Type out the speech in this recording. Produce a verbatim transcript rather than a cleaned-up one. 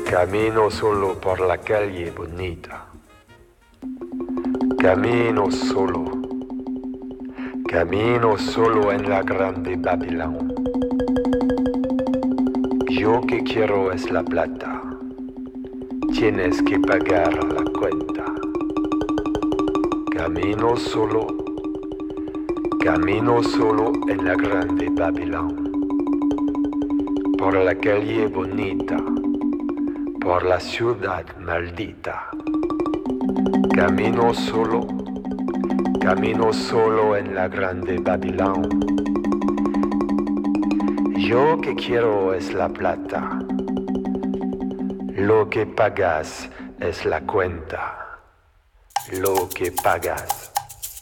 Camino solo por la calle bonita. Camino solo. Camino solo en la grande Babilón. Yo que quiero es la plata. Tienes que pagar la cuenta. Camino solo. Camino solo en la grande Babilón. Por la calle bonita. Por la ciudad maldita. Camino solo, camino solo en la grande Babilón. Yo que quiero es la plata. Lo que pagas es la cuenta. Lo que pagas